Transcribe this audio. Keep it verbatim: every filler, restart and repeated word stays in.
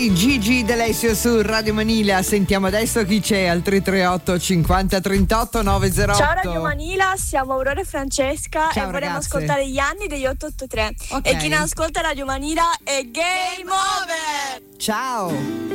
sei Gigi D'Alessio su Radio Manila. Sentiamo adesso chi c'è al tre tre otto cinquanta trentotto novecentotto. Ciao Radio Manila, siamo Aurora e Francesca. Ciao, e vorremmo ragazze. ascoltare gli anni degli otto otto tre. Okay. E chi non ascolta Radio Manila è Game Over. Ciao.